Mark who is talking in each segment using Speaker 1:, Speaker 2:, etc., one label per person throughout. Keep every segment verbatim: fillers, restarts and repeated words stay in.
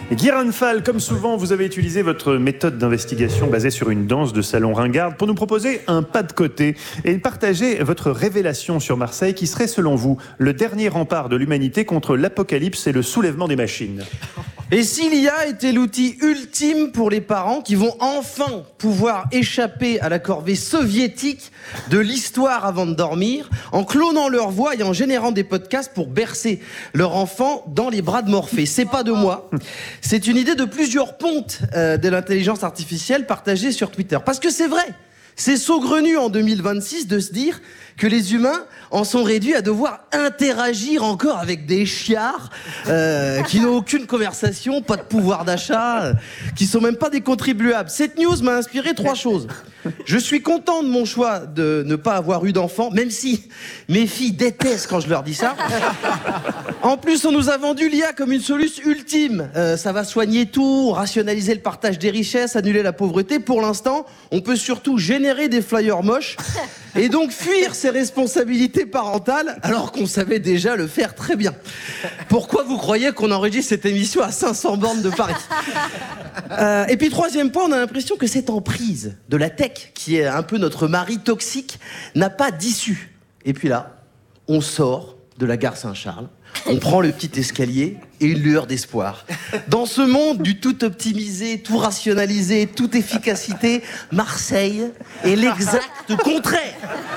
Speaker 1: Guiran Fall, comme souvent, vous avez utilisé votre méthode d'investigation basée sur une danse de salon ringarde pour nous proposer un pas de côté et partager votre révélation sur Marseille qui serait, selon vous, le dernier rempart de l'humanité contre l'apocalypse et le soulèvement des machines.
Speaker 2: Et si l'I A était l'outil ultime pour les parents qui vont enfin pouvoir échapper à la corvée soviétique de l'histoire avant de dormir, en clonant leur voix et en générant des podcasts pour bercer leur enfant dans les bras de Morphée. C'est pas de moi, c'est une idée de plusieurs pontes euh, de l'intelligence artificielle partagée sur Twitter. Parce que c'est vrai, c'est saugrenu en deux mille vingt-six de se dire que les humains en sont réduits à devoir interagir encore avec des chiards euh, qui n'ont aucune conversation, pas de pouvoir d'achat, euh, qui sont même pas des contribuables. Cette news m'a inspiré trois choses. Je suis content de mon choix de ne pas avoir eu d'enfant, même si mes filles détestent quand je leur dis ça. En plus, on nous a vendu l'I A comme une solution ultime. Euh, ça va soigner tout, rationaliser le partage des richesses, annuler la pauvreté. Pour l'instant, on peut surtout générer des flyers moches et donc fuir ses responsabilités parentales alors qu'on savait déjà le faire très bien. Pourquoi vous croyez qu'on enregistre cette émission à cinq cents bornes de Paris ? euh, Et puis troisième point, on a l'impression que cette emprise de la tech, qui est un peu notre mari toxique, n'a pas d'issue. Et puis là, on sort de la gare Saint-Charles, on prend le petit escalier et une lueur d'espoir. Dans ce monde du tout optimisé, tout rationalisé, toute efficacité, Marseille est l'exact contraire.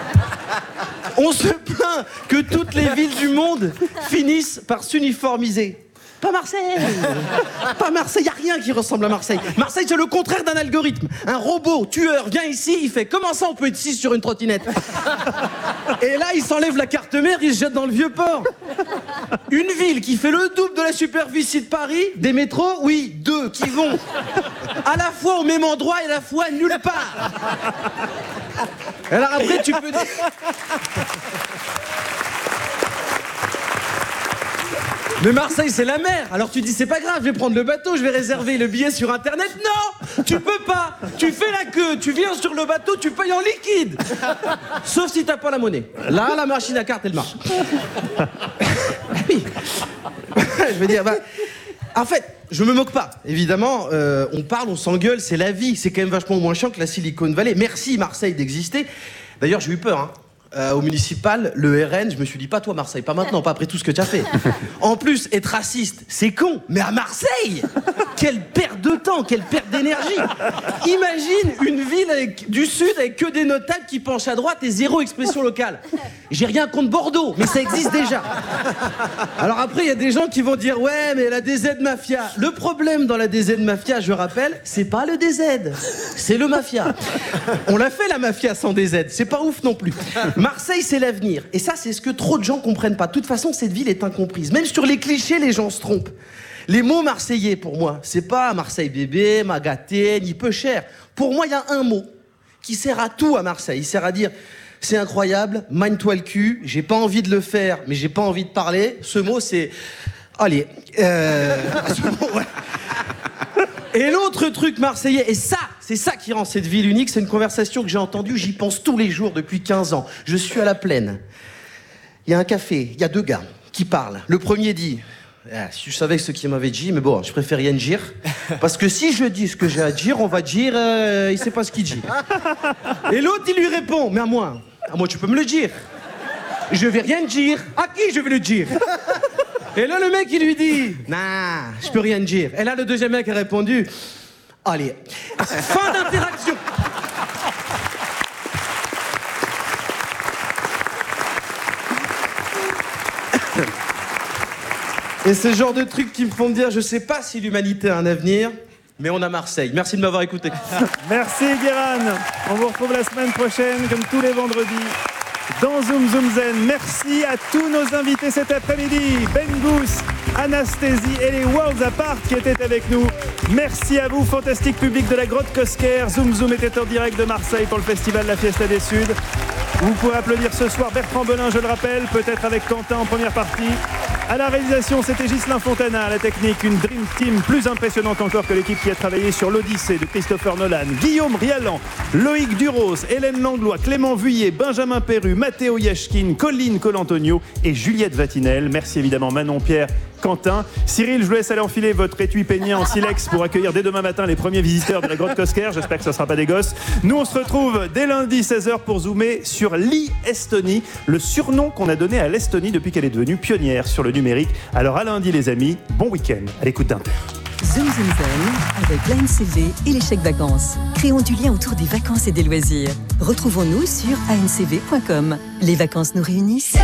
Speaker 2: On se plaint que toutes les villes du monde finissent par s'uniformiser. Pas Marseille. Pas Marseille, il n'y a rien qui ressemble à Marseille. Marseille, c'est le contraire d'un algorithme. Un robot tueur vient ici, il fait « Comment ça, on peut être six sur une trottinette ?» Et là, il s'enlève la carte mère, il se jette dans le vieux port. Une ville qui fait le double de la superficie de Paris, des métros, oui, deux, qui vont à la fois au même endroit et à la fois nulle part. Alors après, tu peux dire... Mais Marseille, c'est la mer. Alors tu dis, c'est pas grave, je vais prendre le bateau, je vais réserver le billet sur Internet. Non, tu peux pas. Tu fais la queue, tu viens sur le bateau, tu payes en liquide. Sauf si t'as pas la monnaie. Là, la machine à carte, elle marche. Oui. Je veux dire, bah, en fait, je me moque pas. Évidemment, euh, on parle, on s'engueule, c'est la vie. C'est quand même vachement moins chiant que la Silicon Valley. Merci Marseille d'exister. D'ailleurs, j'ai eu peur, hein. Euh, au municipal, le R N, je me suis dit, pas toi Marseille, pas maintenant, pas après tout ce que tu as fait. En plus, être raciste, c'est con, mais à Marseille, quelle perte de temps, quelle perte d'énergie. Imagine une ville avec, du sud avec que des notables qui penchent à droite et zéro expression locale. J'ai rien contre Bordeaux, mais ça existe déjà. Alors après, il y a des gens qui vont dire, ouais, mais la D Z Mafia. Le problème dans la D Z Mafia, je rappelle, c'est pas le D Z, c'est le Mafia. On l'a fait la Mafia sans D Z, c'est pas ouf non plus. Marseille, c'est l'avenir. Et ça, c'est ce que trop de gens comprennent pas. De toute façon, cette ville est incomprise. Même sur les clichés, les gens se trompent. Les mots marseillais, pour moi, c'est pas Marseille bébé, Magaté, ni peu cher. Pour moi, il y a un mot qui sert à tout à Marseille. Il sert à dire, c'est incroyable, mine-toi le cul, j'ai pas envie de le faire, mais j'ai pas envie de parler. Ce mot, c'est... Allez. Euh... Ce mot, ouais. Et l'autre truc marseillais, et ça, c'est ça qui rend cette ville unique, c'est une conversation que j'ai entendue, j'y pense tous les jours depuis quinze ans. Je suis à la Plaine. Il y a un café, il y a deux gars qui parlent. Le premier dit, ah, si je savais ce qu'il m'avait dit, mais bon, je préfère rien dire. Parce que si je dis ce que j'ai à dire, on va dire, euh, il sait pas ce qu'il dit. Et l'autre, il lui répond, mais à moi, à moi tu peux me le dire. Je vais rien dire. À qui je vais le dire? Et là, le mec, il lui dit, nah, je peux rien dire. Et là, le deuxième mec a répondu, allez, fin d'interaction. Et c'est le genre de trucs qui me font dire, je sais pas si l'humanité a un avenir, mais on a Marseille. Merci de m'avoir écouté.
Speaker 1: Merci Guéran. On vous retrouve la semaine prochaine, comme tous les vendredis, dans Zoom Zoom Zen. Merci à tous nos invités cet après-midi, Ben Goose, Anasthésie et les Worlds Apart qui étaient avec nous. Merci à vous, fantastique public de la Grotte Cosquer. Zoom Zoom était en direct de Marseille pour le festival La Fiesta des Suds. Vous pouvez applaudir ce soir Bertrand Belin, je le rappelle, peut-être avec Quentin en première partie. À la réalisation, c'était Ghislain Fontana. À la technique, une Dream Team plus impressionnante encore que l'équipe qui a travaillé sur l'Odyssée de Christopher Nolan. Guillaume Rialan, Loïc Duros, Hélène Langlois, Clément Vuillet, Benjamin Perru, Matteo Yashkin, Colline Colantonio et Juliette Vatinel. Merci évidemment Manon Pierre Quentin. Cyril, je vous laisse aller enfiler votre étui peigné en silex pour accueillir dès demain matin les premiers visiteurs de la grotte Cosquer. J'espère que ce ne sera pas des gosses. Nous, on se retrouve dès lundi seize heures pour zoomer sur l'e-Estonie, le surnom qu'on a donné à l'Estonie depuis qu'elle est devenue pionnière sur le numérique. Alors à lundi les amis, bon week-end à l'écoute d'Inter.
Speaker 3: Zoom Zoom Zen avec l'A N C V et les chèques vacances. Créons du lien autour des vacances et des loisirs. Retrouvons-nous sur a n c v point com. Les vacances nous réunissent.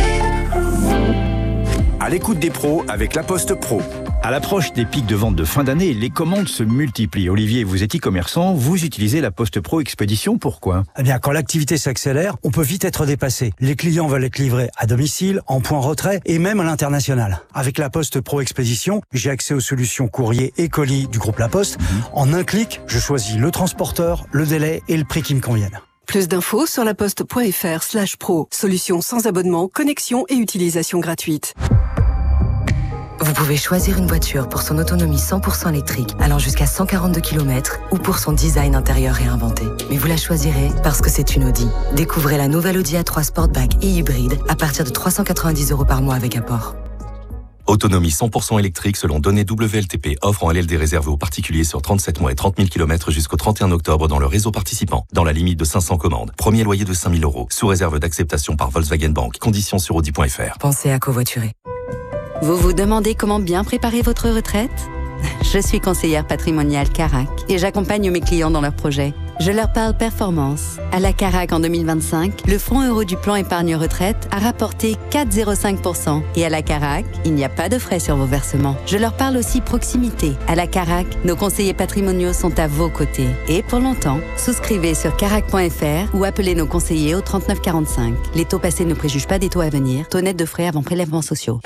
Speaker 4: À l'écoute des pros avec La Poste Pro. À l'approche des pics de vente de fin d'année, les commandes se multiplient. Olivier, vous êtes e-commerçant, vous utilisez La Poste Pro Expédition, pourquoi ?
Speaker 5: Eh bien, quand l'activité s'accélère, on peut vite être dépassé. Les clients veulent être livrés à domicile, en point retrait et même à l'international. Avec La Poste Pro Expédition, j'ai accès aux solutions courrier et colis du groupe La Poste. Mmh. En un clic, je choisis le transporteur, le délai et le prix qui me conviennent.
Speaker 6: Plus d'infos sur laposte.fr slash pro. Solution sans abonnement, connexion et utilisation gratuite.
Speaker 7: Vous pouvez choisir une voiture pour son autonomie cent pour cent électrique, allant jusqu'à cent quarante-deux kilomètres, ou pour son design intérieur réinventé. Mais vous la choisirez parce que c'est une Audi. Découvrez la nouvelle Audi A trois Sportback et hybride à partir de trois cent quatre-vingt-dix euros par mois avec apport.
Speaker 8: Autonomie cent pour cent électrique selon données W L T P. Offre en L L D réservée aux particuliers sur trente-sept mois et trente mille kilomètres jusqu'au trente et un octobre dans le réseau participant. Dans la limite de cinq cents commandes. Premier loyer de cinq mille euros. Sous réserve d'acceptation par Volkswagen Bank. Conditions sur audi point f r.
Speaker 7: Pensez à covoiturer.
Speaker 9: Vous vous demandez comment bien préparer votre retraite ? Je suis conseillère patrimoniale Carac et j'accompagne mes clients dans leurs projets. Je leur parle performance. À la Carac en deux mille vingt-cinq, le fonds euro du plan épargne retraite a rapporté quatre virgule zéro cinq pour cent. Et à la Carac, il n'y a pas de frais sur vos versements. Je leur parle aussi proximité. À la Carac, nos conseillers patrimoniaux sont à vos côtés. Et pour longtemps, souscrivez sur carac point f r ou appelez nos conseillers au trente-neuf quarante-cinq. Les taux passés ne préjugent pas des taux à venir. Taux net de frais avant prélèvements sociaux.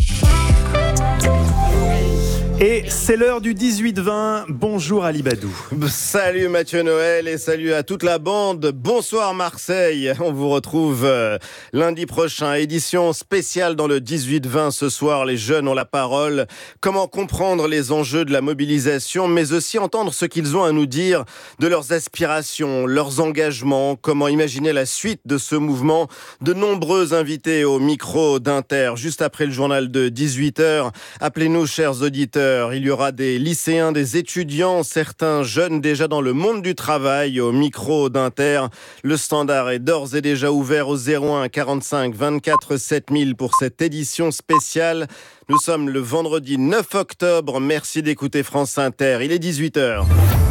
Speaker 1: Et c'est l'heure du dix-huit vingt. Bonjour Ali Badou.
Speaker 10: Salut Mathieu Noël et salut à toute la bande. Bonsoir Marseille. On vous retrouve euh, lundi prochain. Édition spéciale dans le dix-huit vingt. Ce soir, les jeunes ont la parole. Comment comprendre les enjeux de la mobilisation, mais aussi entendre ce qu'ils ont à nous dire de leurs aspirations, leurs engagements. Comment imaginer la suite de ce mouvement. De nombreux invités au micro d'Inter. Juste après le journal de dix-huit heures. Appelez-nous, chers auditeurs. Il y aura des lycéens, des étudiants, certains jeunes déjà dans le monde du travail au micro d'Inter. Le standard est d'ores et déjà ouvert au zéro un quarante-cinq vingt-quatre sept mille pour cette édition spéciale. Nous sommes le vendredi neuf octobre. Merci d'écouter France Inter. Il est dix-huit heures.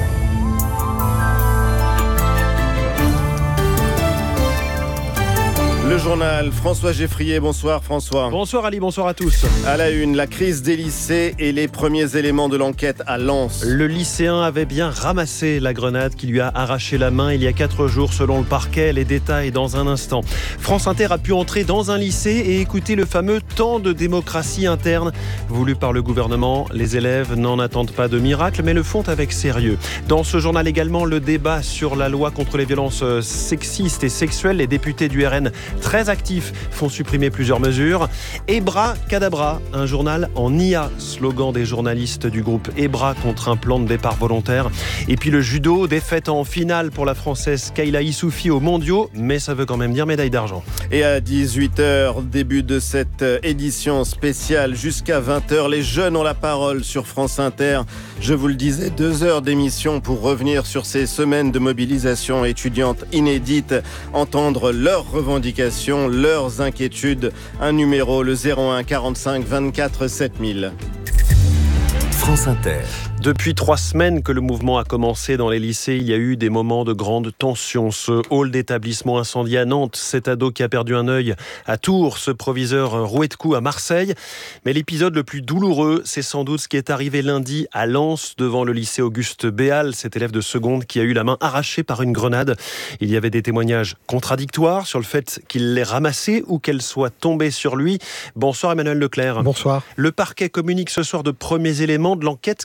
Speaker 10: Le journal, François Geffrier. Bonsoir François.
Speaker 1: Bonsoir Ali, bonsoir à tous.
Speaker 10: À la une, la crise des lycées et les premiers éléments de l'enquête à Lens.
Speaker 11: Le lycéen avait bien ramassé la grenade qui lui a arraché la main il y a quatre jours selon le parquet. Les détails dans un instant. France Inter a pu entrer dans un lycée et écouter le fameux temps de démocratie interne voulu par le gouvernement. Les élèves n'en attendent pas de miracle mais le font avec sérieux. Dans ce journal également, le débat sur la loi contre les violences sexistes et sexuelles. Les députés du R N très actifs font supprimer plusieurs mesures. Ebra Cadabra, un journal en I A, slogan des journalistes du groupe Ebra contre un plan de départ volontaire. Et puis le judo, défaite en finale pour la Française Kayla Issoufi aux mondiaux, mais ça veut quand même dire médaille d'argent.
Speaker 10: Et à dix-huit heures, début de cette édition spéciale jusqu'à vingt heures, les jeunes ont la parole sur France Inter. Je vous le disais, deux heures d'émission pour revenir sur ces semaines de mobilisation étudiante inédite, entendre leurs revendications, leurs inquiétudes. Un numéro, le zéro un quarante-cinq vingt-quatre sept mille.
Speaker 8: France Inter.
Speaker 11: Depuis trois semaines que le mouvement a commencé dans les lycées, il y a eu des moments de grande tension. Ce hall d'établissement incendié à Nantes, cet ado qui a perdu un œil à Tours, ce proviseur roué de coups à Marseille. Mais l'épisode le plus douloureux, c'est sans doute ce qui est arrivé lundi à Lens, devant le lycée Auguste Béal, cet élève de seconde qui a eu la main arrachée par une grenade. Il y avait des témoignages contradictoires sur le fait qu'il l'ait ramassée ou qu'elle soit tombée sur lui. Bonsoir Emmanuel Leclerc.
Speaker 12: Bonsoir.
Speaker 11: Le parquet communique ce soir de premiers éléments de l'enquête. Que dit-il ?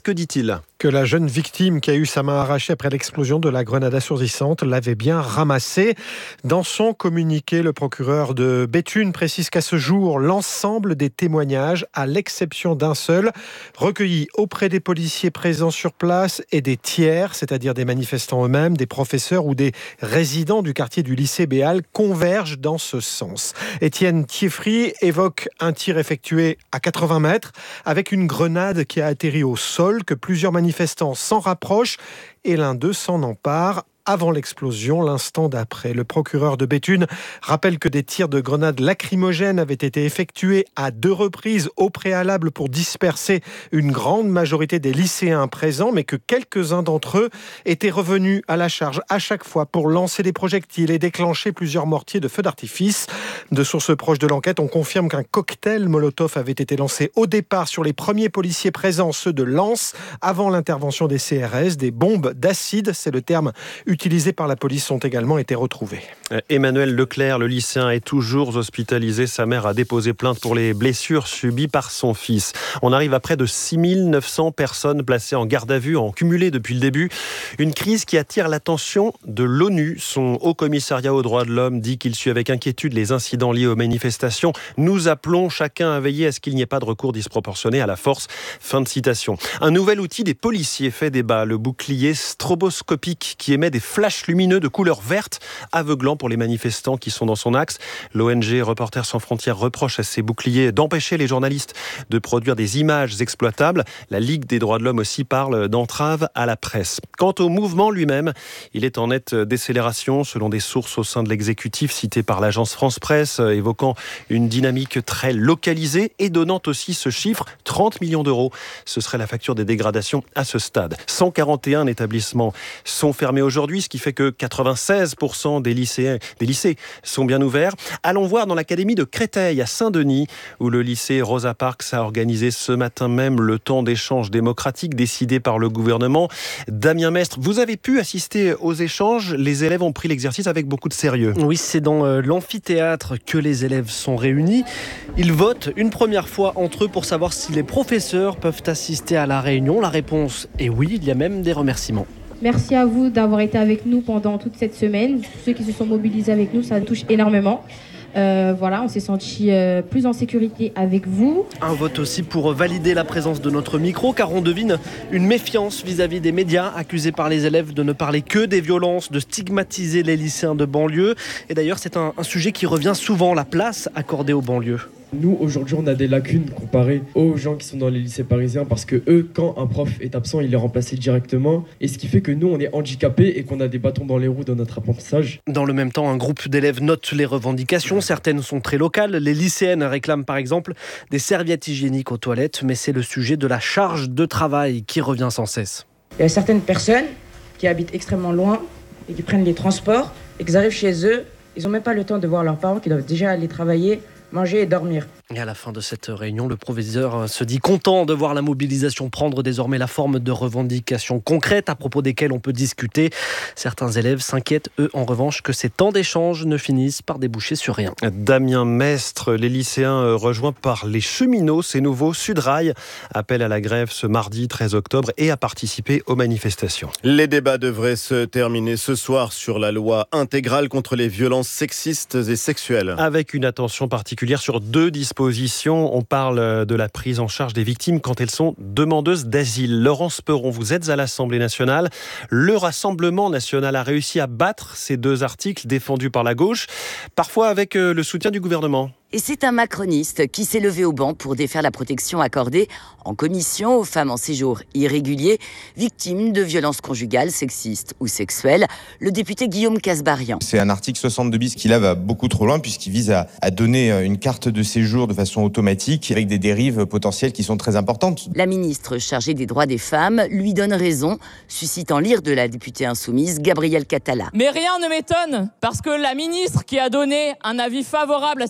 Speaker 12: que la jeune victime qui a eu sa main arrachée après l'explosion de la grenade assourdissante l'avait bien ramassée. Dans son communiqué, le procureur de Béthune précise qu'à ce jour, l'ensemble des témoignages, à l'exception d'un seul, recueillis auprès des policiers présents sur place et des tiers, c'est-à-dire des manifestants eux-mêmes, des professeurs ou des résidents du quartier du lycée Béal, convergent dans ce sens. Étienne Thieffry évoque un tir effectué à quatre-vingts mètres avec une grenade qui a atterri au sol, que plusieurs manifestants manifestants s'en rapprochent et l'un d'eux s'en empare avant l'explosion, l'instant d'après. Le procureur de Béthune rappelle que des tirs de grenades lacrymogènes avaient été effectués à deux reprises au préalable pour disperser une grande majorité des lycéens présents, mais que quelques-uns d'entre eux étaient revenus à la charge à chaque fois pour lancer des projectiles et déclencher plusieurs mortiers de feu d'artifice. De sources proches de l'enquête, on confirme qu'un cocktail Molotov avait été lancé au départ sur les premiers policiers présents, ceux de Lens, avant l'intervention des C R S. Des bombes d'acide, c'est le terme utilisé utilisés par la police ont également été retrouvés.
Speaker 11: Emmanuel Leclerc, le lycéen, est toujours hospitalisé. Sa mère a déposé plainte pour les blessures subies par son fils. On arrive à près de six mille neuf cents personnes placées en garde à vue, en cumulé depuis le début. Une crise qui attire l'attention de l'ONU. Son haut commissariat aux droits de l'homme dit qu'il suit avec inquiétude les incidents liés aux manifestations. Nous appelons chacun à veiller à ce qu'il n'y ait pas de recours disproportionné à la force. Fin de citation. Un nouvel outil des policiers fait débat, le bouclier stroboscopique qui émet des flashs lumineux de couleur verte, aveuglant pour les manifestants qui sont dans son axe. L'O N G Reporters sans frontières reproche à ces boucliers d'empêcher les journalistes de produire des images exploitables. La Ligue des droits de l'homme aussi parle d'entrave à la presse. Quant au mouvement lui-même, il est en nette décélération selon des sources au sein de l'exécutif citées par l'agence France Presse, évoquant une dynamique très localisée et donnant aussi ce chiffre, trente millions d'euros. Ce serait la facture des dégradations à ce stade. cent quarante et un établissements sont fermés aujourd'hui, ce qui fait que quatre-vingt-seize pour cent des lycéens, des lycées sont bien ouverts. Allons voir dans l'académie de Créteil, à Saint-Denis, où le lycée Rosa Parks a organisé ce matin même le temps d'échange démocratique décidé par le gouvernement. Damien Mestre, vous avez pu assister aux échanges. Les élèves ont pris l'exercice avec beaucoup de sérieux.
Speaker 13: Oui, c'est dans l'amphithéâtre que les élèves sont réunis. Ils votent une première fois entre eux pour savoir si les professeurs peuvent assister à la réunion. La réponse est oui, il y a même des remerciements.
Speaker 14: Merci à vous d'avoir été avec nous pendant toute cette semaine. Ceux qui se sont mobilisés avec nous, ça touche énormément. Euh, voilà, on s'est senti euh, plus en sécurité avec vous.
Speaker 13: Un vote aussi pour valider la présence de notre micro, car on devine une méfiance vis-à-vis des médias, accusés par les élèves de ne parler que des violences, de stigmatiser les lycéens de banlieue. Et d'ailleurs, c'est un, un sujet qui revient souvent, la place accordée aux banlieues.
Speaker 15: Nous, aujourd'hui, on a des lacunes comparées aux gens qui sont dans les lycées parisiens parce que eux, quand un prof est absent, il est remplacé directement. Et ce qui fait que nous, on est handicapés et qu'on a des bâtons dans les roues dans notre apprentissage.
Speaker 13: Dans le même temps, un groupe d'élèves note les revendications. Certaines sont très locales. Les lycéennes réclament par exemple des serviettes hygiéniques aux toilettes. Mais c'est le sujet de la charge de travail qui revient sans cesse.
Speaker 16: Il y a certaines personnes qui habitent extrêmement loin et qui prennent les transports et qui arrivent chez eux. Ils n'ont même pas le temps de voir leurs parents qui doivent déjà aller travailler, manger et dormir.
Speaker 13: Et à la fin de cette réunion, le proviseur se dit content de voir la mobilisation prendre désormais la forme de revendications concrètes à propos desquelles on peut discuter. Certains élèves s'inquiètent, eux, en revanche, que ces temps d'échange ne finissent par déboucher sur rien.
Speaker 11: Damien Mestre, les lycéens rejoints par les cheminots, ces nouveaux Sudrail, appellent à la grève ce mardi treize octobre et à participer aux manifestations.
Speaker 10: Les débats devraient se terminer ce soir sur la loi intégrale contre les violences sexistes et sexuelles.
Speaker 11: Avec une attention particulière sur deux dispositions. On parle de la prise en charge des victimes quand elles sont demandeuses d'asile. Laurence Perron, vous êtes à l'Assemblée nationale. Le Rassemblement national a réussi à battre ces deux articles défendus par la gauche, parfois avec le soutien du gouvernement.
Speaker 17: Et c'est un macroniste qui s'est levé au banc pour défaire la protection accordée en commission aux femmes en séjour irrégulier, victimes de violences conjugales, sexistes ou sexuelles. Le député Guillaume Kasbarian.
Speaker 18: C'est un article soixante-deux bis qui là va beaucoup trop loin puisqu'il vise à, à donner une carte de séjour de façon automatique avec des dérives potentielles qui sont très importantes.
Speaker 17: La ministre chargée des droits des femmes lui donne raison, suscitant l'ire de la députée insoumise Gabrielle Catala.
Speaker 19: Mais rien ne m'étonne parce que la ministre qui a donné un avis favorable à cet amendement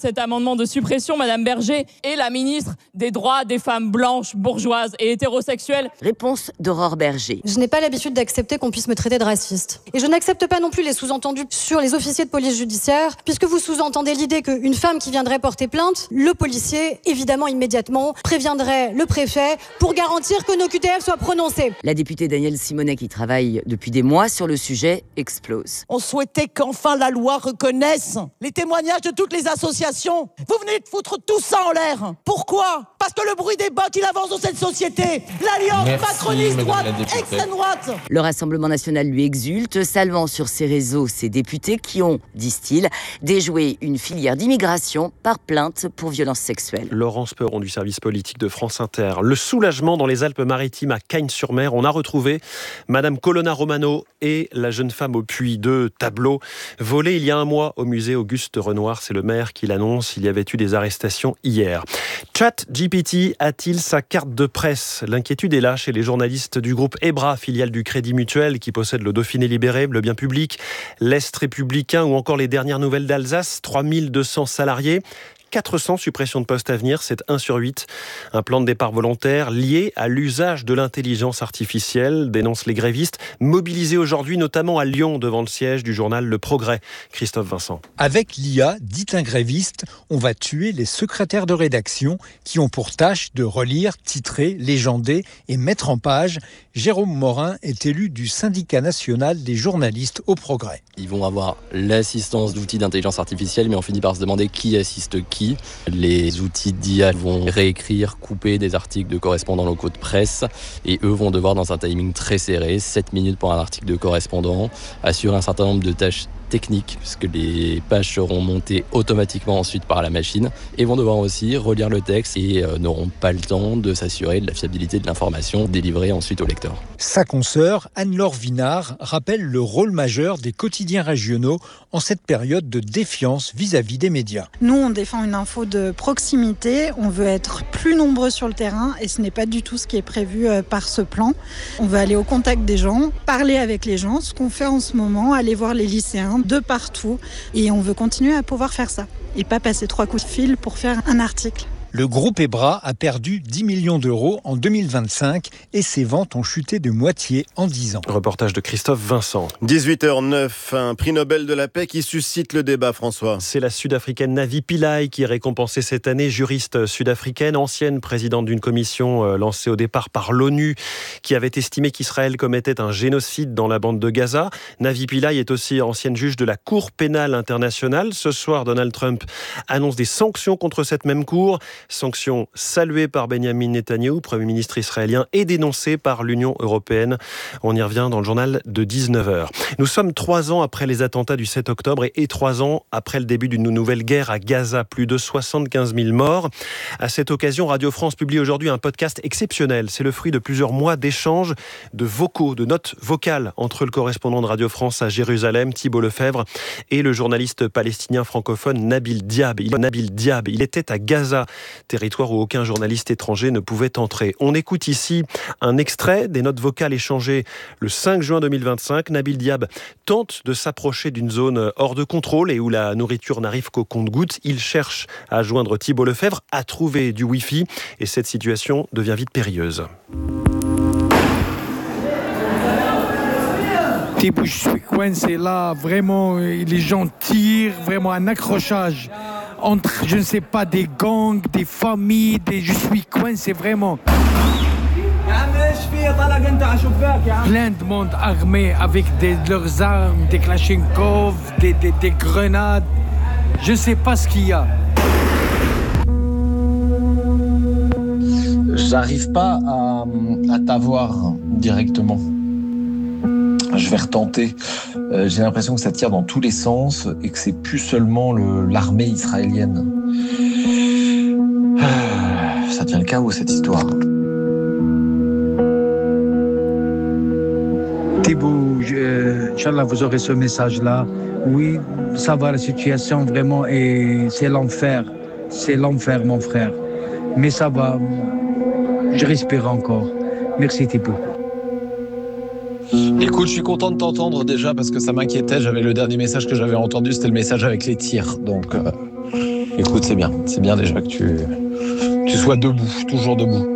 Speaker 19: amendement de suppression, Madame Berger est la ministre des droits des femmes blanches, bourgeoises et hétérosexuelles.
Speaker 17: Réponse d'Aurore Berger.
Speaker 20: Je n'ai pas l'habitude d'accepter qu'on puisse me traiter de raciste. Et je n'accepte pas non plus les sous-entendus sur les officiers de police judiciaire, puisque vous sous-entendez l'idée qu'une femme qui viendrait porter plainte, le policier, évidemment immédiatement, préviendrait le préfet pour garantir que nos Q T F soient prononcés.
Speaker 17: La députée Danielle Simonet, qui travaille depuis des mois sur le sujet, explose.
Speaker 21: On souhaitait qu'enfin la loi reconnaisse les témoignages de toutes les associations. Vous venez de foutre tout ça en l'air. Pourquoi ? Parce que le bruit des bottes, il avance dans cette société. L'alliance macroniste droite, extrême droite.
Speaker 17: Le Rassemblement national lui exulte, saluant sur ses réseaux ses députés qui ont, disent-ils, déjoué une filière d'immigration par plainte pour violences sexuelles.
Speaker 11: Laurence Perron du service politique de France Inter. Le soulagement dans les Alpes-Maritimes à Cagnes-sur-Mer. On a retrouvé Madame Colonna Romano et la jeune femme au puits. Deux tableaux volés il y a un mois au musée Auguste Renoir. C'est le maire qui l'annonce. Il y avait eu des arrestations hier. ChatGPT a-t-il sa carte de presse ? L'inquiétude est là chez les journalistes du groupe EBRA, filiale du Crédit Mutuel, qui possède le Dauphiné libéré, le Bien public, l'Est républicain ou encore les dernières nouvelles d'Alsace. trois mille deux cents salariés. quatre cents suppressions de postes à venir, c'est un sur huit. Un plan de départ volontaire lié à l'usage de l'intelligence artificielle, dénoncent les grévistes, mobilisés aujourd'hui notamment à Lyon devant le siège du journal Le Progrès. Christophe Vincent.
Speaker 22: Avec l'I A, dit un gréviste, on va tuer les secrétaires de rédaction qui ont pour tâche de relire, titrer, légender et mettre en page. Jérôme Morin est élu du syndicat national des journalistes au Progrès.
Speaker 23: Ils vont avoir l'assistance d'outils d'intelligence artificielle, mais on finit par se demander qui assiste qui. Les outils d'I A vont réécrire, couper des articles de correspondants locaux de presse et eux vont devoir, dans un timing très serré, sept minutes pour un article de correspondant, assurer un certain nombre de tâches techniques, puisque les pages seront montées automatiquement ensuite par la machine, et vont devoir aussi relire le texte et euh, n'auront pas le temps de s'assurer de la fiabilité de l'information délivrée ensuite au lecteur.
Speaker 22: Sa consoeur, Anne-Laure Vinard, rappelle le rôle majeur des quotidiens régionaux en cette période de défiance vis-à-vis des médias.
Speaker 24: Nous, on défend une info de proximité, on veut être plus nombreux sur le terrain et ce n'est pas du tout ce qui est prévu par ce plan. On veut aller au contact des gens, parler avec les gens, ce qu'on fait en ce moment, aller voir les lycéens de partout et on veut continuer à pouvoir faire ça et pas passer trois coups de fil pour faire un article.
Speaker 22: Le groupe EBRA a perdu dix millions d'euros en deux mille vingt-cinq et ses ventes ont chuté de moitié en dix ans.
Speaker 11: Reportage de Christophe Vincent.
Speaker 10: dix-huit heures neuf, un prix Nobel de la paix qui suscite le débat, François.
Speaker 11: C'est la Sud-Africaine Navi Pillay qui est récompensée cette année, juriste sud-africaine, ancienne présidente d'une commission lancée au départ par l'ONU qui avait estimé qu'Israël commettait un génocide dans la bande de Gaza. Navi Pillay est aussi ancienne juge de la Cour pénale internationale. Ce soir, Donald Trump annonce des sanctions contre cette même cour. Sanctions saluées par Benjamin Netanyahou, Premier ministre israélien, et dénoncées par l'Union européenne. On y revient dans le journal de dix-neuf heures. Nous sommes trois ans après les attentats du sept octobre et, et trois ans après le début d'une nouvelle guerre à Gaza. Plus de soixante-quinze mille morts. À cette occasion, Radio France publie aujourd'hui un podcast exceptionnel. C'est le fruit de plusieurs mois d'échanges, de vocaux, de notes vocales entre le correspondant de Radio France à Jérusalem, Thibault Lefebvre, et le journaliste palestinien francophone Nabil Diab. Il, Nabil Diab, il était à Gaza, territoire où aucun journaliste étranger ne pouvait entrer. On écoute ici un extrait des notes vocales échangées le cinq juin deux mille vingt-cinq. Nabil Diab tente de s'approcher d'une zone hors de contrôle et où la nourriture n'arrive qu'au compte-gouttes. Il cherche à joindre Thibault Lefebvre, à trouver du Wi-Fi et cette situation devient vite périlleuse.
Speaker 25: Thibault, je suis coincé là, vraiment, les gens tirent, vraiment un accrochage entre, je ne sais pas, des gangs, des familles, des... je suis coincé vraiment. Plein de monde armé avec des, leurs armes, des Kalachnikov, des, des, des grenades, je ne sais pas ce qu'il y a.
Speaker 26: J'arrive pas à, à t'avoir directement. Je vais retenter. Euh, j'ai l'impression que ça tire dans tous les sens et que c'est plus seulement le, l'armée israélienne. Euh, ça devient le chaos, cette histoire.
Speaker 25: Thibault, je, Inch'Allah, vous aurez ce message-là. Oui, ça va, la situation vraiment, et c'est l'enfer. C'est l'enfer, mon frère. Mais ça va. Je respire encore. Merci, Thibault.
Speaker 26: Écoute, je suis content de t'entendre déjà parce que ça m'inquiétait. J'avais le dernier message que j'avais entendu, c'était le message avec les tirs. Donc, euh, Écoute, c'est bien. C'est bien déjà que tu, tu sois debout, toujours debout.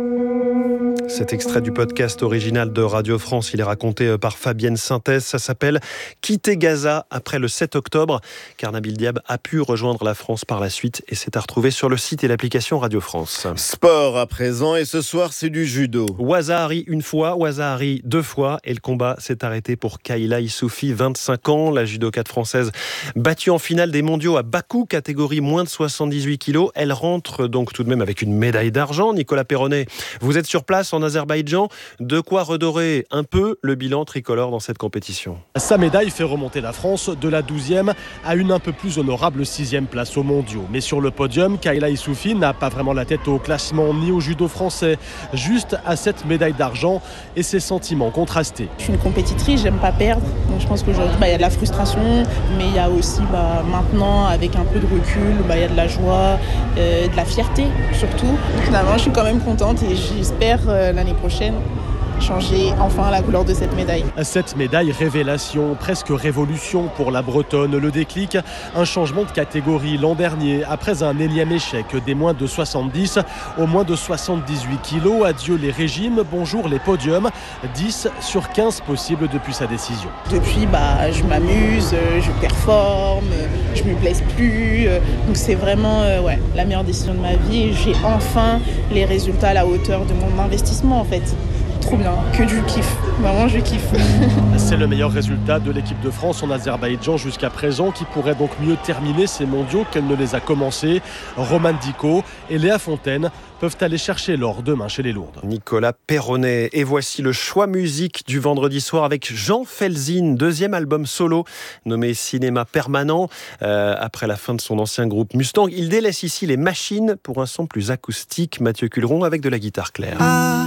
Speaker 11: Cet extrait du podcast original de Radio France, il est raconté par Fabienne Synthèse. Ça s'appelle « Quitter Gaza après le sept octobre ». car Nabil Diab a pu rejoindre la France par la suite et c'est à retrouver sur le site et l'application Radio France.
Speaker 10: Sport à présent et ce soir c'est du judo.
Speaker 11: Ouazahari une fois, Ouazahari deux fois et le combat s'est arrêté pour Kayla Issoufi, vingt-cinq ans. La judokate française battue en finale des mondiaux à Bakou, catégorie moins de soixante-dix-huit kilos. Elle rentre donc tout de même avec une médaille d'argent. Nicolas Perronnet, vous êtes sur place en Azerbaïdjan. De quoi redorer un peu le bilan tricolore dans cette compétition.
Speaker 2: Sa médaille fait remonter la France de la douzième à une un peu plus honorable sixième place aux mondiaux. Mais sur le podium, Kayla Issoufi n'a pas vraiment la tête au classement ni au judo français, juste à cette médaille d'argent et ses sentiments contrastés.
Speaker 3: Je suis une compétitrice, j'aime pas perdre. Donc je pense qu'aujourd'hui, bah, y a de la frustration, mais il y a aussi bah, maintenant, avec un peu de recul, bah, y a de la joie, euh, de la fierté surtout. Finalement, je suis quand même contente et j'espère euh, l'année prochaine changer enfin la couleur de cette médaille.
Speaker 2: Cette médaille révélation, presque révolution pour la Bretonne. Le déclic, un changement de catégorie l'an dernier, après un énième échec des moins de soixante-dix aux moins de soixante-dix-huit kilos. Adieu les régimes, bonjour les podiums. dix sur quinze possibles depuis sa décision.
Speaker 3: Depuis, bah, je m'amuse, je performe, je me blesse plus. Donc c'est vraiment euh, ouais, la meilleure décision de ma vie. J'ai enfin les résultats à la hauteur de mon investissement en fait. Trop bien, que du kiff. Vraiment, je kiffe.
Speaker 2: C'est le meilleur résultat de l'équipe de France en Azerbaïdjan jusqu'à présent, qui pourrait donc mieux terminer ces mondiaux qu'elle ne les a commencés. Romane Dico et Léa Fontaine peuvent aller chercher l'or demain chez les lourdes.
Speaker 11: Nicolas Perronnet. Et voici le choix musique du vendredi soir avec Jean Felzin, deuxième album solo nommé Cinéma Permanent. Euh, après la fin de son ancien groupe Mustang, il délaisse ici les machines pour un son plus acoustique. Mathieu Culeron avec de la guitare claire.
Speaker 4: Ah.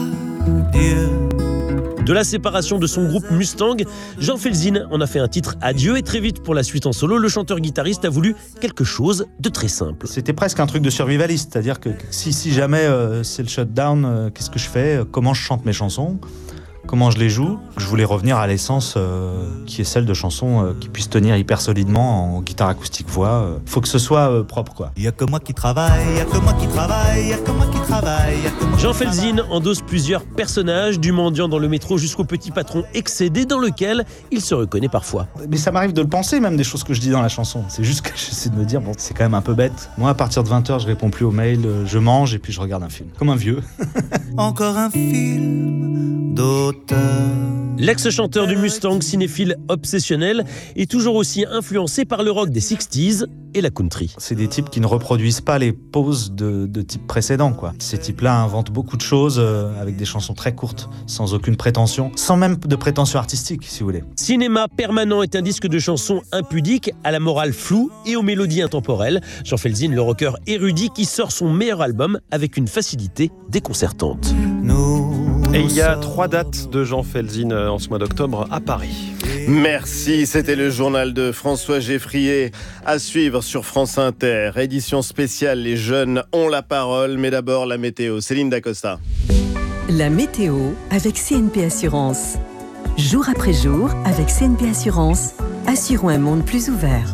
Speaker 4: De la séparation de son groupe Mustang, Jean Felzin en a fait un titre Adieu et très vite pour la suite en solo, le chanteur-guitariste a voulu quelque chose de très simple.
Speaker 5: C'était presque un truc de survivaliste, c'est-à-dire que si, si jamais euh, c'est le shutdown, euh, qu'est-ce que je fais ? Comment je chante mes chansons ? Comment je les joue ? Je voulais revenir à l'essence euh, qui est celle de chansons euh, qui puissent tenir hyper solidement en guitare acoustique voix. Euh, faut que ce soit euh, propre quoi.
Speaker 4: Il y a que moi qui travaille, il y a que moi qui travaille, il y a que moi qui travaille. Jean Felzin endosse plusieurs personnages, du mendiant dans le métro jusqu'au petit patron excédé dans lequel il se reconnaît parfois.
Speaker 5: Mais ça m'arrive de le penser même des choses que je dis dans la chanson. C'est juste que j'essaie de me dire bon c'est quand même un peu bête. Moi à partir de vingt heures je réponds plus aux mails, je mange et puis je regarde un film. Comme un vieux.
Speaker 4: Encore un film d'auteur. L'ex-chanteur du Mustang, cinéphile obsessionnel, est toujours aussi influencé par le rock des sixties et la country.
Speaker 5: C'est des types qui ne reproduisent pas les poses de, de types précédents, quoi. Ces types-là inventent beaucoup de choses euh, avec des chansons très courtes, sans aucune prétention, sans même de prétention artistique, si vous voulez.
Speaker 4: Cinéma Permanent est un disque de chansons impudiques, à la morale floue et aux mélodies intemporelles. Jean Felzin, le rocker érudit qui sort son meilleur album avec une facilité déconcertante.
Speaker 11: Et il y a trois dates de Jean Felzin en ce mois d'octobre à Paris.
Speaker 10: Merci, c'était le journal de François Geffrier à suivre sur France Inter. Édition spéciale, les jeunes ont la parole, mais d'abord la météo. Céline Dacosta.
Speaker 6: La météo avec C N P Assurance. Jour après jour, avec C N P Assurance, assurons un monde plus ouvert.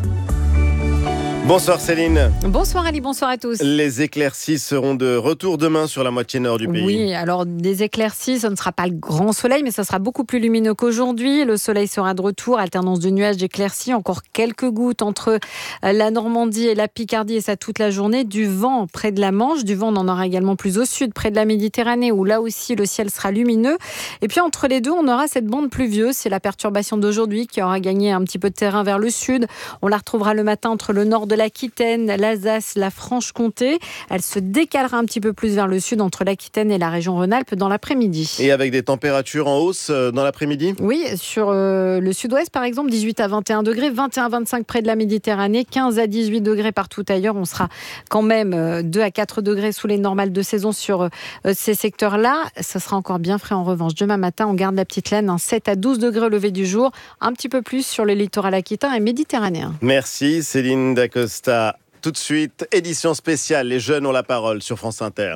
Speaker 10: Bonsoir Céline.
Speaker 7: Bonsoir Ali, bonsoir à tous.
Speaker 10: Les éclaircies seront de retour demain sur la moitié nord du pays.
Speaker 7: Oui, alors des éclaircies, ce ne sera pas le grand soleil, mais ça sera beaucoup plus lumineux qu'aujourd'hui. Le soleil sera de retour, alternance de nuages, d'éclaircies, encore quelques gouttes entre la Normandie et la Picardie et ça toute la journée. Du vent près de la Manche, du vent on en aura également plus au sud, près de la Méditerranée, où là aussi le ciel sera lumineux. Et puis entre les deux, on aura cette bande pluvieuse, c'est la perturbation d'aujourd'hui qui aura gagné un petit peu de terrain vers le sud. On la retrouvera le matin entre le nord de l'Aquitaine, l'Alsace, la Franche-Comté. Elle se décalera un petit peu plus vers le sud entre l'Aquitaine et la région Rhône-Alpes dans l'après-midi.
Speaker 10: Et avec des températures en hausse dans l'après-midi ?
Speaker 7: Oui, sur euh, le sud-ouest par exemple, dix-huit à vingt et un degrés, vingt et un à vingt-cinq près de la Méditerranée, quinze à dix-huit degrés partout ailleurs. On sera quand même euh, deux à quatre degrés sous les normales de saison sur euh, ces secteurs-là. Ça sera encore bien frais en revanche. Demain matin, on garde la petite laine, hein, sept à douze degrés au lever du jour, un petit peu plus sur le littoral aquitain et méditerranéen.
Speaker 10: Merci Céline Dacosta. Tout de suite, édition spéciale, les jeunes ont la parole sur France Inter.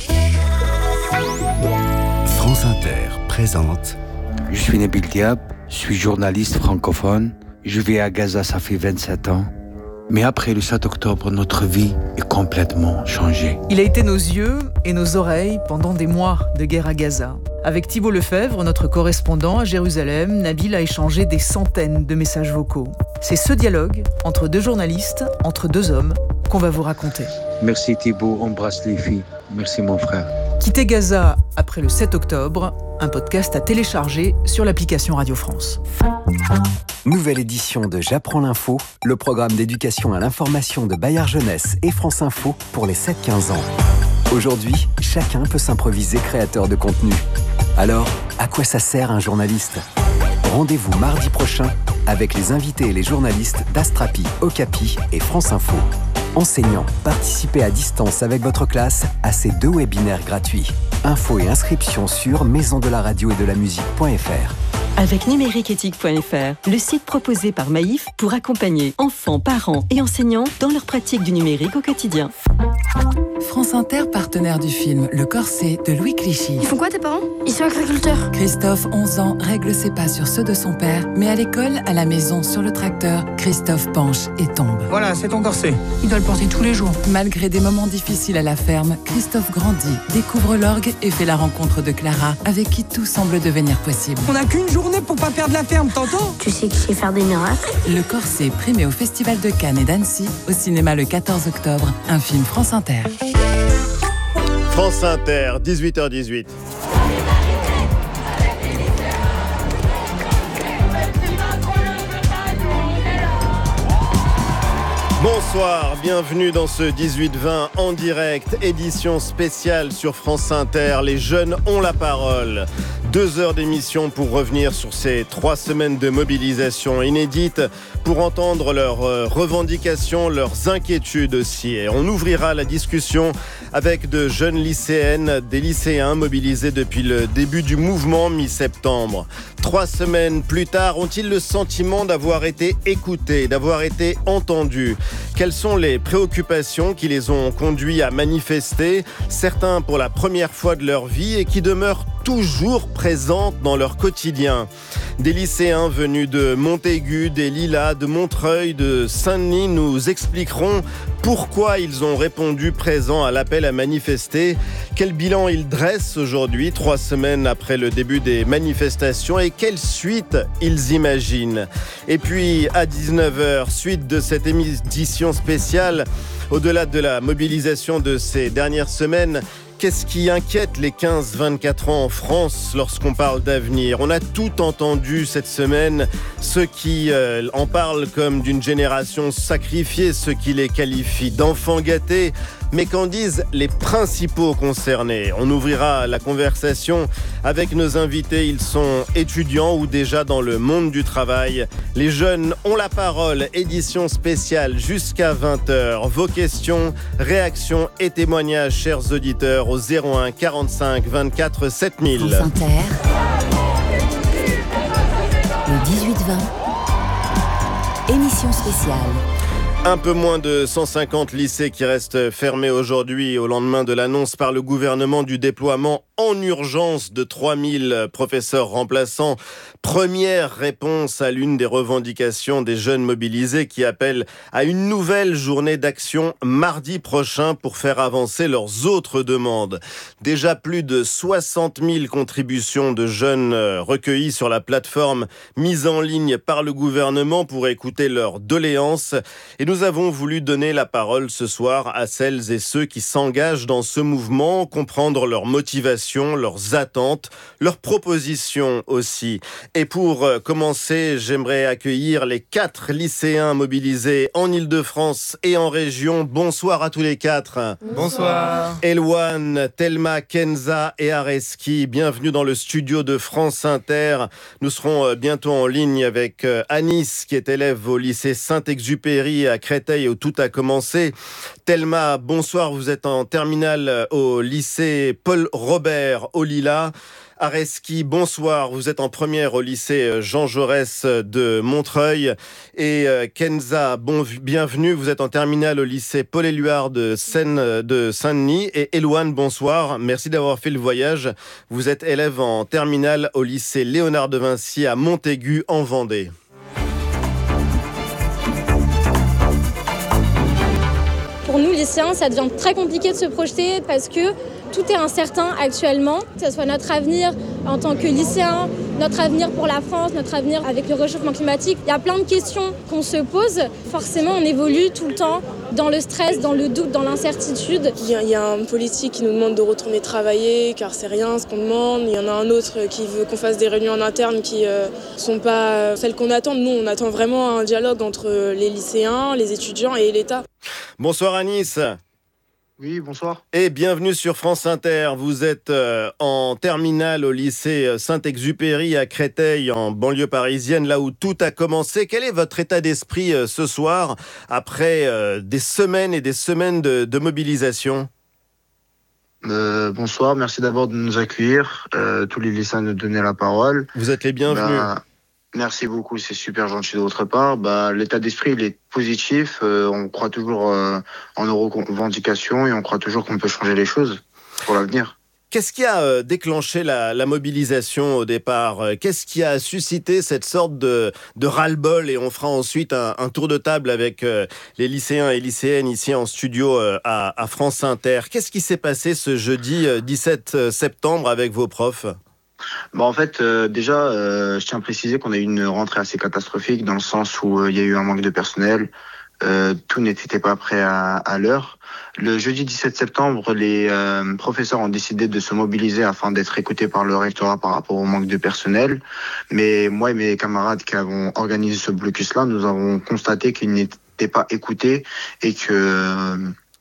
Speaker 27: France Inter présente.
Speaker 28: Je suis Nabil Diab, je suis journaliste francophone. Je vis à Gaza, ça fait vingt-sept ans.
Speaker 1: Mais après le sept octobre, notre vie est complètement changée.
Speaker 8: Il a été nos yeux et nos oreilles pendant des mois de guerre à Gaza. Avec Thibault Lefebvre, notre correspondant à Jérusalem, Nabil a échangé des centaines de messages vocaux. C'est ce dialogue entre deux journalistes, entre deux hommes, qu'on va vous raconter.
Speaker 1: Merci Thibault, embrasse les filles. Merci mon frère.
Speaker 8: Quitter Gaza après le sept octobre, un podcast à télécharger sur l'application Radio France.
Speaker 9: Nouvelle édition de J'apprends l'info, le programme d'éducation à l'information de Bayard Jeunesse et France Info pour les sept quinze ans. Aujourd'hui, chacun peut s'improviser créateur de contenu. Alors, à quoi ça sert un journaliste ? Rendez-vous mardi prochain avec les invités et les journalistes d'Astrapi, Okapi et France Info. Enseignants, participez à distance avec votre classe à ces deux webinaires gratuits. Infos et inscriptions sur maison de la radio et de la musique point f r.
Speaker 6: Avec numérique éthique point f r, le site proposé par Maïf pour accompagner enfants, parents et enseignants dans leur pratique du numérique au quotidien.
Speaker 12: France Inter, partenaire du film Le Corset de Louis Clichy.
Speaker 14: Ils font quoi tes parents? Ils sont agriculteurs.
Speaker 12: Christophe, onze ans, règle ses pas sur ceux de son père, mais à l'école, à la maison, sur le tracteur, Christophe penche et tombe.
Speaker 15: Voilà, c'est ton corset.
Speaker 12: Il doit le porter tous les jours. Malgré des moments difficiles à la ferme, Christophe grandit, découvre l'orgue et fait la rencontre de Clara, avec qui tout semble devenir possible.
Speaker 15: On n'a qu'une journée pour pas perdre la ferme, t'entends?
Speaker 14: Tu sais qui sait faire des miracles?
Speaker 12: Le Corset, primé au Festival de Cannes et d'Annecy, au cinéma le quatorze octobre, un film France Inter.
Speaker 10: France Inter, dix-huit heures dix-huit. Bonsoir, bienvenue dans ce dix-huit vingt en direct, édition spéciale sur France Inter. Les jeunes ont la parole. Deux heures d'émission pour revenir sur ces trois semaines de mobilisation inédite, pour entendre leurs revendications, leurs inquiétudes aussi. Et on ouvrira la discussion avec de jeunes lycéennes, des lycéens mobilisés depuis le début du mouvement mi-septembre. Trois semaines plus tard, ont-ils le sentiment d'avoir été écoutés, d'avoir été entendus ? Quelles sont les préoccupations qui les ont conduits à manifester, certains pour la première fois de leur vie et qui demeurent toujours présentes dans leur quotidien. Des lycéens venus de Montaigu, des Lilas, de Montreuil, de Saint-Denis nous expliqueront pourquoi ils ont répondu présents à l'appel à manifester, quel bilan ils dressent aujourd'hui, trois semaines après le début des manifestations, et quelle suite ils imaginent. Et puis à dix-neuf heures, suite de cette émission spéciale, au-delà de la mobilisation de ces dernières semaines, qu'est-ce qui inquiète les quinze vingt-quatre ans en France lorsqu'on parle d'avenir ? On a tout entendu cette semaine, ceux qui euh, en parlent comme d'une génération sacrifiée, ceux qui les qualifient d'enfants gâtés. Mais qu'en disent les principaux concernés ? On ouvrira la conversation avec nos invités. Ils sont étudiants ou déjà dans le monde du travail. Les jeunes ont la parole. Édition spéciale jusqu'à vingt heures. Vos questions, réactions et témoignages, chers auditeurs, au zéro un quarante-cinq vingt-quatre sept mille.
Speaker 6: France Inter, le dix-huit vingt, émission spéciale.
Speaker 10: Un peu moins de cent cinquante lycées qui restent fermés aujourd'hui au lendemain de l'annonce par le gouvernement du déploiement en urgence de trois mille professeurs remplaçants. Première réponse à l'une des revendications des jeunes mobilisés qui appellent à une nouvelle journée d'action mardi prochain pour faire avancer leurs autres demandes. Déjà plus de soixante mille contributions de jeunes recueillies sur la plateforme mise en ligne par le gouvernement pour écouter leurs doléances. Et nous avons voulu donner la parole ce soir à celles et ceux qui s'engagent dans ce mouvement, comprendre leurs motivations, leurs attentes, leurs propositions aussi. Et pour commencer, j'aimerais accueillir les quatre lycéens mobilisés en Ile-de-France et en région. Bonsoir à tous les quatre.
Speaker 15: Bonsoir.
Speaker 10: Elouane, Thelma, Kenza et Areski, bienvenue dans le studio de France Inter. Nous serons bientôt en ligne avec Anis, qui est élève au lycée Saint-Exupéry à Créteil, où tout a commencé. Thelma, bonsoir, vous êtes en terminale au lycée Paul Robert au Lilas. Areski, bonsoir, vous êtes en première au lycée Jean Jaurès de Montreuil. Et Kenza, bon, bienvenue, vous êtes en terminale au lycée Paul-Éluard de, Seine, de Saint-Denis. Et Elouane, bonsoir, merci d'avoir fait le voyage. Vous êtes élève en terminale au lycée Léonard de Vinci à Montaigu en Vendée.
Speaker 13: lycéens, ça devient très compliqué de se projeter parce que tout est incertain actuellement, que ce soit notre avenir en tant que lycéens, notre avenir pour la France, notre avenir avec le réchauffement climatique. Il y a plein de questions qu'on se pose. Forcément, on évolue tout le temps dans le stress, dans le doute, dans l'incertitude.
Speaker 16: Il y a, il y a un politique qui nous demande de retourner travailler car c'est rien ce qu'on demande. Il y en a un autre qui veut qu'on fasse des réunions en interne qui ne euh, sont pas celles qu'on attend. Nous, on attend vraiment un dialogue entre les lycéens, les étudiants et l'État.
Speaker 10: Bonsoir Anis.
Speaker 17: Oui, bonsoir.
Speaker 10: Et bienvenue sur France Inter. Vous êtes euh, en terminale au lycée Saint-Exupéry à Créteil, en banlieue parisienne, là où tout a commencé. Quel est votre état d'esprit euh, ce soir, après euh, des semaines et des semaines de, de mobilisation ?
Speaker 17: euh, Bonsoir, merci d'abord de nous accueillir, euh, tous les lycéens nous donner la parole.
Speaker 10: Vous êtes les bienvenus.
Speaker 17: Bah, merci beaucoup, c'est super gentil de votre part. Bah, l'état d'esprit, il est positif. Euh, on croit toujours euh, en nos revendications et on croit toujours qu'on peut changer les choses pour l'avenir.
Speaker 10: Qu'est-ce qui a euh, déclenché la, la mobilisation au départ ? Qu'est-ce qui a suscité cette sorte de, de ras-le-bol ? Et on fera ensuite un, un tour de table avec euh, les lycéens et lycéennes ici en studio euh, à, à France Inter. Qu'est-ce qui s'est passé ce jeudi euh, dix-sept septembre avec vos profs ?
Speaker 17: Bah en fait, euh, déjà, euh, je tiens à préciser qu'on a eu une rentrée assez catastrophique dans le sens où euh, il y a eu un manque de personnel. Euh, tout n'était pas prêt à, à l'heure. Le jeudi dix-sept septembre, les euh, professeurs ont décidé de se mobiliser afin d'être écoutés par le rectorat par rapport au manque de personnel. Mais moi et mes camarades qui avons organisé ce blocus-là, nous avons constaté qu'ils n'étaient pas écoutés et que... Euh,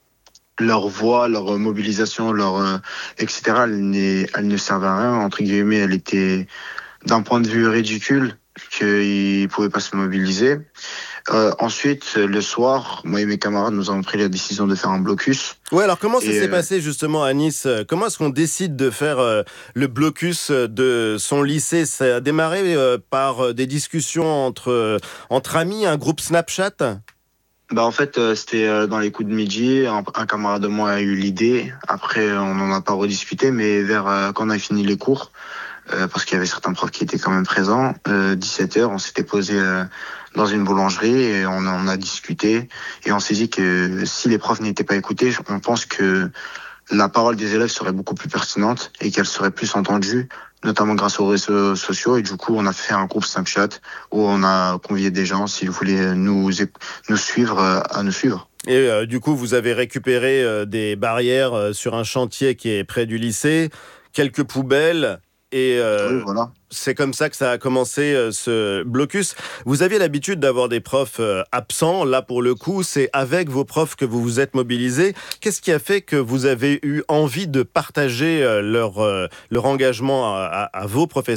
Speaker 17: leur voix, leur mobilisation, leur euh, et cetera. Elle, elle ne servait à rien, entre guillemets. Elle était d'un point de vue ridicule, qu'ils ne pouvaient pas se mobiliser. Euh, ensuite, le soir, moi et mes camarades, nous avons pris la décision de faire un blocus.
Speaker 10: Ouais, alors comment ça
Speaker 17: et
Speaker 10: s'est
Speaker 17: euh...
Speaker 10: passé justement à Nice ? Comment est-ce qu'on décide de faire euh, le blocus de son lycée ? Ça a démarré euh, par des discussions entre, euh, entre amis, un groupe Snapchat ?
Speaker 17: Bah en fait euh, c'était euh, dans les coups de midi, un, un camarade de moi a eu l'idée. Après on n'en a pas rediscuté, mais vers euh, quand on a fini les cours, euh, parce qu'il y avait certains profs qui étaient quand même présents, euh, dix-sept heures, on s'était posé euh, dans une boulangerie et on en a discuté et on s'est dit que si les profs n'étaient pas écoutés, on pense que la parole des élèves serait beaucoup plus pertinente et qu'elle serait plus entendue, notamment grâce aux réseaux sociaux. Et du coup, on a fait un groupe Snapchat où on a convié des gens, s'ils voulaient nous, nous suivre, à nous suivre.
Speaker 10: Et euh, du coup, vous avez récupéré euh, des barrières euh, sur un chantier qui est près du lycée, quelques poubelles... Et euh,
Speaker 17: oui, voilà.
Speaker 10: C'est comme ça que ça a commencé euh, ce blocus. Vous aviez l'habitude d'avoir des profs euh, absents. Là, pour le coup, c'est avec vos profs que vous vous êtes mobilisés. Qu'est-ce qui a fait que vous avez eu envie de partager euh, leur, euh, leur engagement à, à, à vos professeurs ?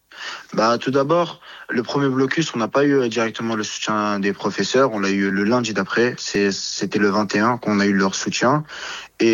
Speaker 17: Bah, tout d'abord, le premier blocus, on n'a pas eu directement le soutien des professeurs. On l'a eu le lundi d'après. C'est, c'était le vingt et un qu'on a eu leur soutien. Et...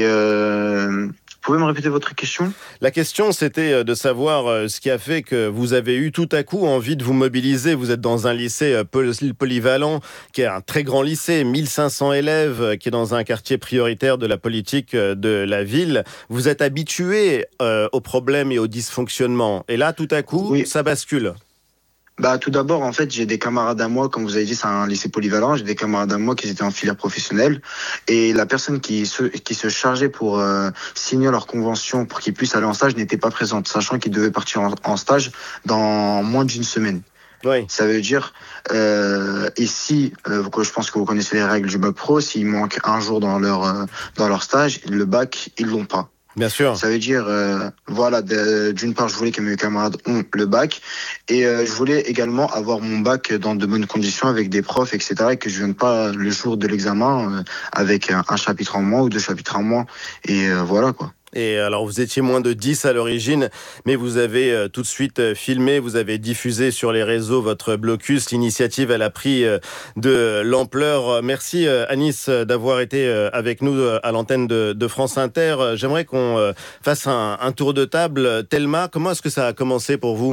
Speaker 17: Euh Vous pouvez me répéter votre question ?
Speaker 10: La question, c'était de savoir ce qui a fait que vous avez eu tout à coup envie de vous mobiliser. Vous êtes dans un lycée polyvalent, qui est un très grand lycée, mille cinq cents élèves, qui est dans un quartier prioritaire de la politique de la ville. Vous êtes habitué aux problèmes et aux dysfonctionnements. Et là, tout à coup, oui. Ça bascule.
Speaker 17: Bah, tout d'abord, en fait, j'ai des camarades à moi, comme vous avez dit, c'est un lycée polyvalent. J'ai des camarades à moi qui étaient en filière professionnelle. Et la personne qui se, qui se chargeait pour euh, signer leur convention pour qu'ils puissent aller en stage n'était pas présente, sachant qu'ils devaient partir en, en stage dans moins d'une semaine.
Speaker 10: Oui.
Speaker 17: Ça veut dire, euh, ici, euh, je pense que vous connaissez les règles du bac pro, s'il manque un jour dans leur, euh, dans leur stage, le bac, ils l'ont pas.
Speaker 10: Bien sûr.
Speaker 17: Ça veut dire, euh, voilà, de, d'une part, je voulais que mes camarades ont le bac et euh, je voulais également avoir mon bac dans de bonnes conditions avec des profs, et cetera et que je vienne pas le jour de l'examen euh, avec un, un chapitre en moins ou deux chapitres en moins. Et euh, voilà, quoi.
Speaker 10: Et alors, vous étiez moins de dix à l'origine, mais vous avez euh, tout de suite euh, filmé, vous avez diffusé sur les réseaux votre blocus. L'initiative, elle a pris euh, de l'ampleur. Merci euh, Anis d'avoir été euh, avec nous euh, à l'antenne de, de France Inter. Euh, j'aimerais qu'on euh, fasse un, un tour de table. Thelma, comment est-ce que ça a commencé pour vous ?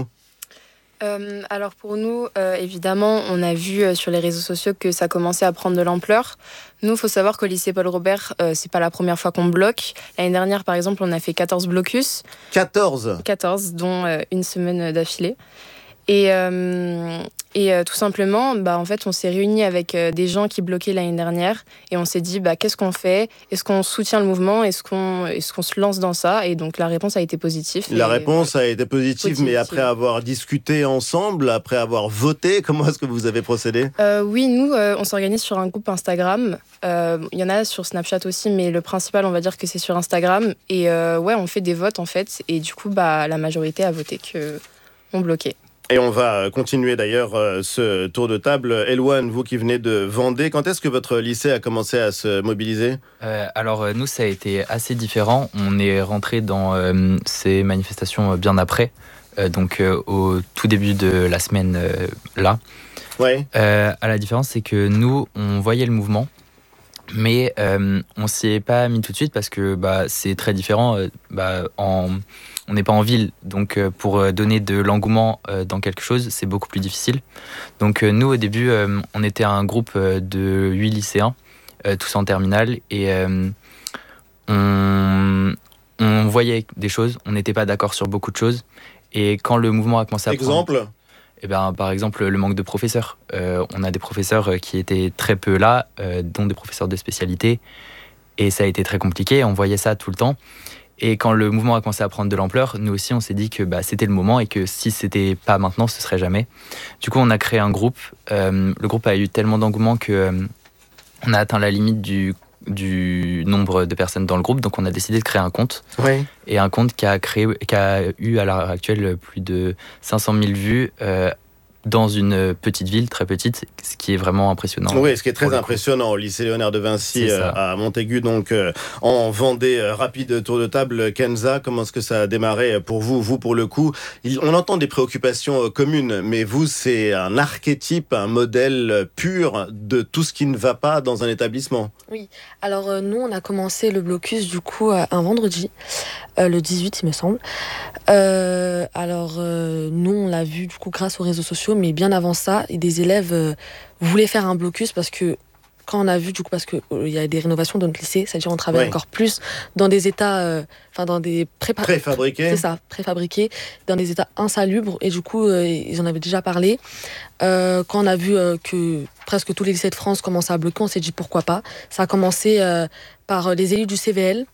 Speaker 16: Euh, alors pour nous, euh, évidemment, on a vu euh, sur les réseaux sociaux que ça commençait à prendre de l'ampleur. Nous, il faut savoir qu'au lycée Paul Robert, euh, c'est pas la première fois qu'on bloque. L'année dernière, par exemple, on a fait quatorze blocus.
Speaker 10: quatorze
Speaker 16: quatorze, dont euh, une semaine d'affilée. Et, euh, Et euh, tout simplement, bah, en fait, on s'est réunis avec euh, des gens qui bloquaient l'année dernière et on s'est dit, bah, qu'est-ce qu'on fait ? Est-ce qu'on soutient le mouvement ? Est-ce qu'on, est-ce qu'on se lance dans ça ? Et donc, la réponse a été positive.
Speaker 10: La
Speaker 16: et,
Speaker 10: réponse
Speaker 16: voilà.
Speaker 10: a été positive, positive, mais après avoir discuté ensemble, après avoir voté, comment est-ce que vous avez procédé ?
Speaker 16: euh, Oui, nous, euh, on s'organise sur un groupe Instagram. Il euh, y en a sur Snapchat aussi, mais le principal, on va dire que c'est sur Instagram. Et euh, ouais, on fait des votes, en fait. Et du coup, bah, la majorité a voté qu'on bloquait.
Speaker 10: Et on va continuer d'ailleurs euh, ce tour de table. Elouane, vous qui venez de Vendée, quand est-ce que votre lycée a commencé à se mobiliser ?
Speaker 18: euh, Alors euh, nous, ça a été assez différent. On est rentré dans euh, ces manifestations bien après, euh, donc euh, au tout début de la semaine euh, là.
Speaker 10: Ouais.
Speaker 18: Euh, à la différence, c'est que nous, on voyait le mouvement, mais euh, on s'y est pas mis tout de suite parce que bah, c'est très différent. Euh, bah, en On n'est pas en ville, donc euh, pour donner de l'engouement euh, dans quelque chose, c'est beaucoup plus difficile. Donc euh, nous, au début, euh, on était un groupe euh, de huit lycéens, euh, tous en terminale, et euh, on, on voyait des choses, on n'était pas d'accord sur beaucoup de choses. Et quand le mouvement a commencé à
Speaker 10: Exemple
Speaker 18: prendre... Eh ben, par exemple, le manque de professeurs. Euh, on a des professeurs qui étaient très peu là, euh, dont des professeurs de spécialité, et ça a été très compliqué, on voyait ça tout le temps. Et quand le mouvement a commencé à prendre de l'ampleur, nous aussi, on s'est dit que bah, c'était le moment et que si c'était pas maintenant, ce serait jamais. Du coup, on a créé un groupe. Euh, le groupe a eu tellement d'engouement que euh, on a atteint la limite du, du nombre de personnes dans le groupe. Donc, on a décidé de créer un compte.
Speaker 10: Ouais.
Speaker 18: Et un compte qui a, créé, qui a eu à l'heure actuelle plus de cinq cent mille vues euh, dans une petite ville, très petite, ce qui est vraiment impressionnant.
Speaker 10: Oui, ce qui est très impressionnant au lycée Léonard de Vinci euh, à Montaigu, donc euh, en Vendée. Euh, rapide tour de table, Kenza, comment est-ce que ça a démarré pour vous, vous pour le coup il, on entend des préoccupations euh, communes, mais vous, c'est un archétype, un modèle pur de tout ce qui ne va pas dans un établissement.
Speaker 19: Oui, alors euh, nous, on a commencé le blocus du coup euh, un vendredi, euh, le dix-huit, il me semble. Euh, alors, euh, nous, on l'a vu du coup grâce aux réseaux sociaux, mais bien avant ça, des élèves euh, voulaient faire un blocus parce que quand on a vu, du coup, parce qu'il euh, y a des rénovations dans notre lycée, c'est-à-dire on travaille ouais. encore plus dans des états, enfin euh, dans des prépa-
Speaker 10: préfabriqués,
Speaker 19: c'est ça, préfabriqués, dans des états insalubres, et du coup, euh, ils en avaient déjà parlé. Euh, quand on a vu euh, que presque tous les lycées de France commençaient à bloquer, on s'est dit pourquoi pas. Ça a commencé euh, par les élus du C V L.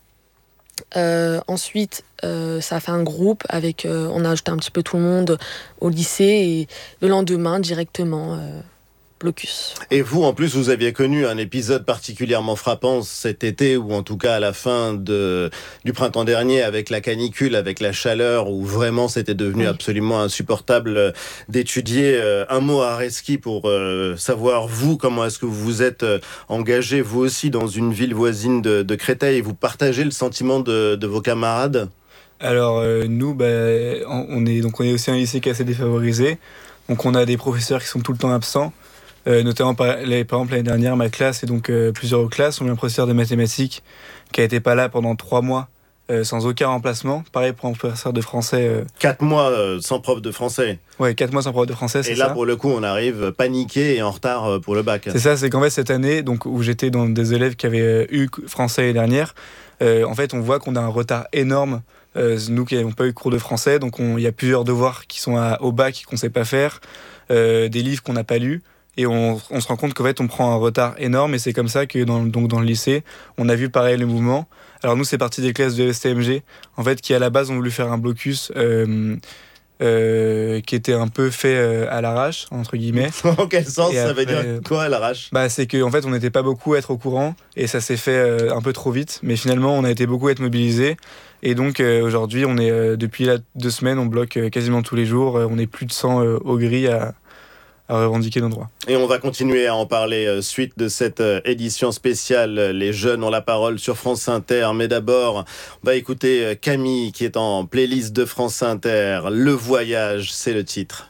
Speaker 19: Euh, ensuite, euh, ça a fait un groupe avec, euh, on a ajouté un petit peu tout le monde au lycée, et le lendemain directement euh, blocus.
Speaker 10: Et vous, en plus, vous aviez connu un épisode particulièrement frappant cet été, ou en tout cas à la fin de, du printemps dernier, avec la canicule, avec la chaleur, où vraiment c'était devenu oui. absolument insupportable d'étudier. Un mot à Reski pour euh, savoir, vous, comment est-ce que vous vous êtes engagé, vous aussi, dans une ville voisine de, de Créteil, et vous partagez le sentiment de, de vos camarades ?
Speaker 20: Alors, euh, nous, bah, on, est, donc on est aussi un lycée qui est assez défavorisé. Donc on a des professeurs qui sont tout le temps absents. Euh, notamment par, les, par exemple l'année dernière, ma classe et donc euh, plusieurs classes ont eu un professeur de mathématiques qui a été pas là pendant trois mois euh, sans aucun remplacement. Pareil pour un professeur de français. Euh...
Speaker 10: Quatre mois euh, sans prof de français.
Speaker 20: Ouais, quatre mois sans prof de français, c'est ça.
Speaker 10: Et là, ça. Pour le coup, on arrive paniqué et en retard pour le bac.
Speaker 20: C'est ça, c'est qu'en fait cette année, donc où j'étais dans des élèves qui avaient eu français l'année dernière, euh, en fait, on voit qu'on a un retard énorme. Euh, nous qui n'avons pas eu cours de français, donc il y a plusieurs devoirs qui sont à, au bac qu'on ne sait pas faire, euh, des livres qu'on n'a pas lus. Et on, on se rend compte qu'en fait, on prend un retard énorme. Et c'est comme ça que dans, donc dans le lycée, on a vu pareil le mouvement. Alors nous, c'est parti des classes de S T M G, en fait, qui à la base ont voulu faire un blocus euh, euh, qui était un peu fait euh, à l'arrache, entre guillemets.
Speaker 10: En quel sens?
Speaker 20: Et
Speaker 10: ça
Speaker 20: après,
Speaker 10: veut dire quoi à l'arrache?
Speaker 20: Bah, c'est qu'en fait, on n'était pas beaucoup à être au courant. Et ça s'est fait euh, un peu trop vite. Mais finalement, on a été beaucoup à être mobilisés. Et donc, euh, aujourd'hui, on est, euh, depuis là, deux semaines, on bloque euh, quasiment tous les jours. Euh, on est plus de cent euh, au gris à... à revendiquer nos droits.
Speaker 10: Et on va continuer à en parler euh, suite de cette euh, édition spéciale. Les jeunes ont la parole sur France Inter. Mais d'abord, on va écouter euh, Camille qui est en playlist de France Inter. Le voyage, c'est le titre.